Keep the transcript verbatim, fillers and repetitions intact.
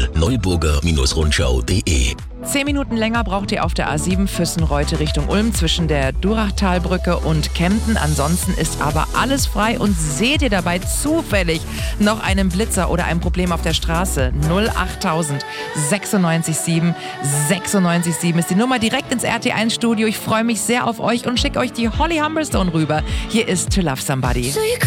neuburger Rundschau punkt de. Zehn Minuten länger braucht ihr auf der A sieben Füssen-Reute Richtung Ulm zwischen der Durachtalbrücke und Kempten. Ansonsten ist aber alles frei. Und seht ihr dabei zufällig noch einen Blitzer oder ein Problem auf der Straße? null achttausend sechsundneunzig sieben sechsundneunzig sieben ist die Nummer direkt ins R T eins Studio. Ich freue mich sehr auf euch und schicke euch die Holly Humberstone rüber. Hier ist To Love Somebody.